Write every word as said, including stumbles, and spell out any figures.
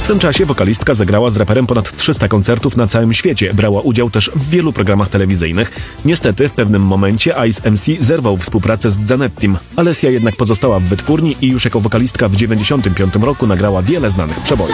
W tym czasie wokalistka zagrała z raperem ponad trzysta koncertów na całym świecie. Brała udział też w wielu programach telewizyjnych. Niestety w pewnym momencie Ice M C zerwał współpracę z Zanettim. Alessia jednak pozostała w wytwórni i już jako wokalistka w dziewięćdziesiątym piątym roku nagrała wiele znanych przebojów.